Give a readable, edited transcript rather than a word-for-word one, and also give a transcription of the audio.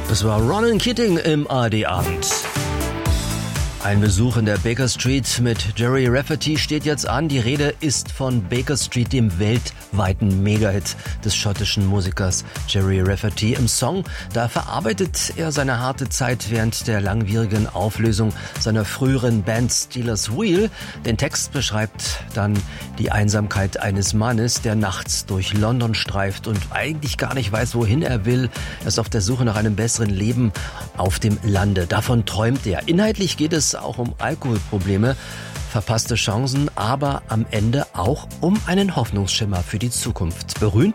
Das war Ronan Keating im ARD-Abend. Ein Besuch in der Baker Street mit Gerry Rafferty steht jetzt an. Die Rede ist von Baker Street, dem weltweiten Megahit des schottischen Musikers Gerry Rafferty. Im Song, da verarbeitet er seine harte Zeit während der langwierigen Auflösung seiner früheren Band Stealers Wheel. Den Text beschreibt dann die Einsamkeit eines Mannes, der nachts durch London streift und eigentlich gar nicht weiß, wohin er will. Er ist auf der Suche nach einem besseren Leben auf dem Lande. Davon träumt er. Inhaltlich geht es auch um Alkoholprobleme, verpasste Chancen, aber am Ende auch um einen Hoffnungsschimmer für die Zukunft. Berühmt